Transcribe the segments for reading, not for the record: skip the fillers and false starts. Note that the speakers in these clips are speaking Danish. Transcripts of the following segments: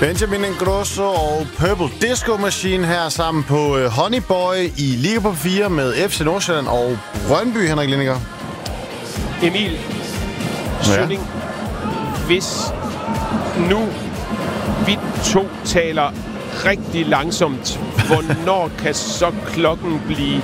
Benjamin Ingrosso og Purple Disco Machine her sammen på Honey Boy i Liga på 4 med FC Nordsjælland og Brøndby, Henrik Lindinger. Emil Sønning, hvis nu vi to taler rigtig langsomt, hvornår kan så klokken blive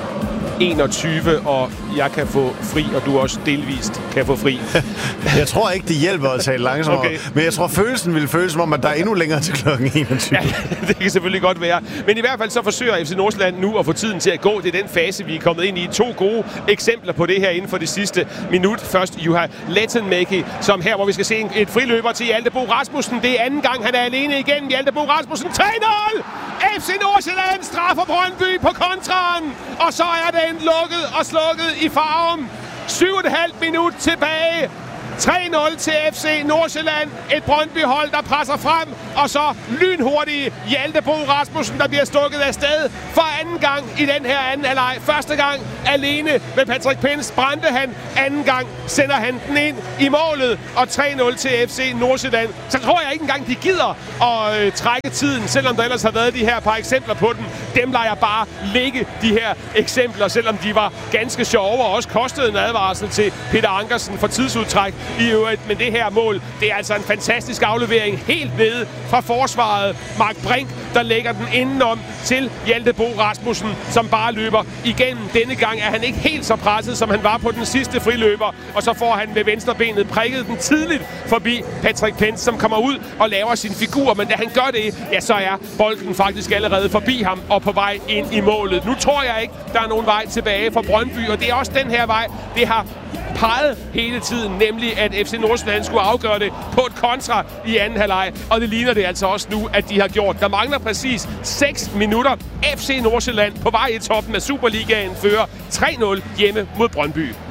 21, og jeg kan få fri, og du også delvist kan få fri? Jeg tror ikke, det hjælper at tale langsomt, okay. Men jeg tror, følelsen vil føles som om, at der er endnu længere til klokken 21. Ja, det kan selvfølgelig godt være. Men i hvert fald så forsøger FC Nordsjælland nu at få tiden til at gå. Det er den fase, vi er kommet ind i. 2 gode eksempler på det her inden for det sidste minut. Først Juha Lehteenmäki, som her, hvor vi skal se et friløber til Hjalte Bo Rasmussen. Det er anden gang, han er alene igen. Hjalte Bo Rasmussen, 3-0! FC Nordsjælland straffer Brøndby på kontraen. Og så er den lukket og slukket i farven. 7,5 minut tilbage. 3-0 til FC Nordsjælland. Et Brøndby-hold, der presser frem. Og så lynhurtige Hjalte Bo Rasmussen, der bliver stukket af sted for anden gang i den her anden halvleg. Første gang alene med Patrick Pins brændte han. Anden gang sender han den ind i målet. Og 3-0 til FC Nordsjælland. Så tror jeg ikke engang, de gider at trække tiden, selvom der ellers har været de her par eksempler på den. Dem lader jeg bare ligge, de her eksempler, selvom de var ganske sjove og også kostede en advarsel til Peter Ankersen for tidsudtræk i øvrigt. Men det her mål, det er altså en fantastisk aflevering helt nede fra forsvaret. Mark Brink, der lægger den indenom til Hjalte Bo Rasmussen, som bare løber igennem. Denne gang er han ikke helt så presset, som han var på den sidste friløber. Og så får han med venstrebenet prikket den tidligt forbi Patrick Pins, som kommer ud og laver sin figur. Men da han gør det, ja, så er bolden faktisk allerede forbi ham og på vej ind i målet. Nu tror jeg ikke, der er nogen vej tilbage for Brøndby, og det er også den her vej, det har peget hele tiden, nemlig at FC Nordsjælland skulle afgøre det på et kontra i anden halvleg, og det ligner det altså også nu, at de har gjort. Der mangler præcis 6 minutter. FC Nordsjælland på vej i toppen af Superligaen fører 3-0 hjemme mod Brøndby.